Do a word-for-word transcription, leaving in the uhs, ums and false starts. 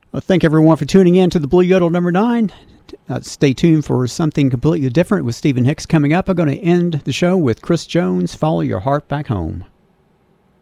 Well, thank everyone for tuning in to the Blue Yodel number nine. Uh, stay tuned for something completely different with Stephen Hicks coming up. I'm going to end the show with Chris Jones, Follow Your Heart Back Home.